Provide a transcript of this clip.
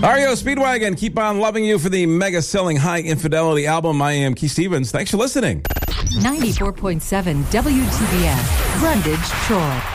REO Speedwagon, keep on loving you for the mega selling High Infidelity album. I am Keith Stevens. Thanks for listening. 94.7 WTBS, Brundage, Troy.